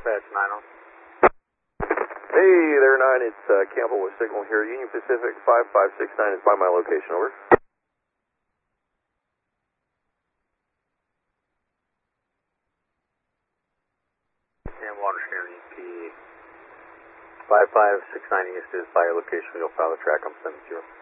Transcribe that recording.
Patch 9 on. Hey there, 9. It's Campbell with Signal here. Union Pacific 5569 is by my location, over. Campbell, understanding P 5569 East is by your location. We'll file the track. I'm 70.